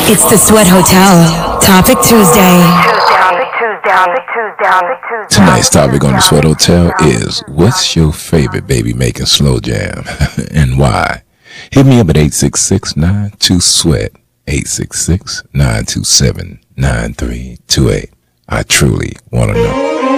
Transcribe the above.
It's the Sweat Hotel. Topic Tuesday. Tonight's topic on the Sweat Hotel is, what's your favorite baby making slow jam and why? Hit me up at 866-92-SWEAT, 866-927-9328. I truly want to know.